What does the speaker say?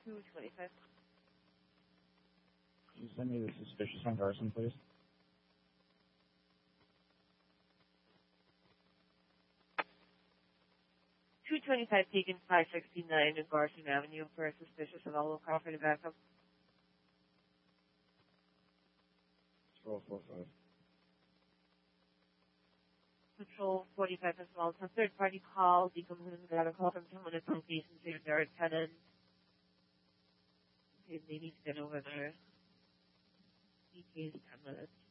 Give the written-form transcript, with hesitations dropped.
225. Can you send me the suspicious on Garson, please? $225 taken 569 in Garson Avenue for a suspicious and all car for the backup. Control 45. Control 45 as well. It's a third party call. Decompletion got a call from someone at location saying they're a tenant. Okay, they need to get over there. ETA is 10 minutes.